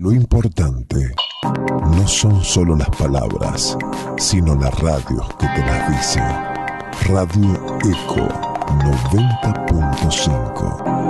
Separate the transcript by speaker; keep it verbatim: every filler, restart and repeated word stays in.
Speaker 1: Lo importante no son solo las palabras, sino la radio que te las dice. Radio Eco noventa punto cinco.